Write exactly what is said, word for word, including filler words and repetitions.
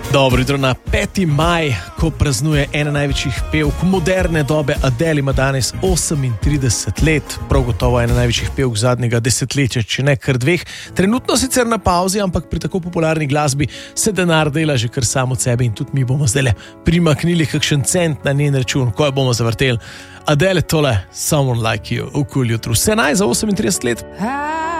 Dobro jutro na peti maj, ko praznuje ena največjih pevk moderne dobe. Adele ima danes osemintrideset let, prav gotovo ena največjih pevk zadnjega desetletja, če ne kar dveh. Trenutno sicer na pauzi, ampak pri tako popularni glasbi se denar dela že kar sam od sebe in tudi mi bomo zdaj primaknili kakšen cent na njen račun, ko jo bomo zavrteli. Adele, tole Someone Like You, v Kul jutru. Vse naj za osemintrideset let.